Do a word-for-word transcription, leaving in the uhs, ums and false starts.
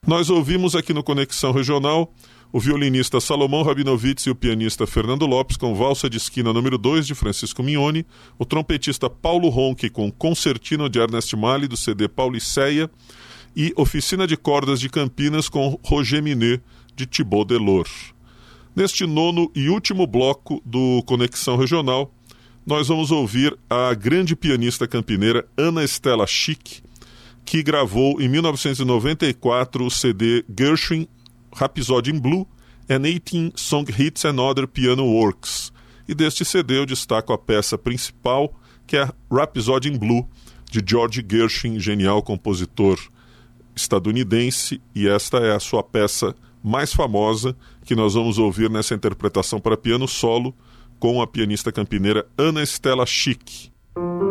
Nós ouvimos aqui no Conexão Regional o violinista Salomão Rabinovitz e o pianista Fernando Lopes com Valsa de Esquina número dois de Francisco Mignoni, o trompetista Paulo Ronchi com Concertino de Ernest Mali do C D Pauliceia e Oficina de Cordas de Campinas com Roger Minet de Thibaut Delors. Neste nono e último bloco do Conexão Regional, nós vamos ouvir a grande pianista campineira Ana Estela Schick, que gravou em mil novecentos e noventa e quatro o C D Gershwin Rhapsody in Blue and eighteen Song Hits and Other Piano Works. E deste C D eu destaco a peça principal, que é a Rhapsody in Blue, de George Gershwin, genial compositor estadunidense, e esta é a sua peça mais famosa, que nós vamos ouvir nessa interpretação para piano solo, com a pianista campineira Ana Estela Schick.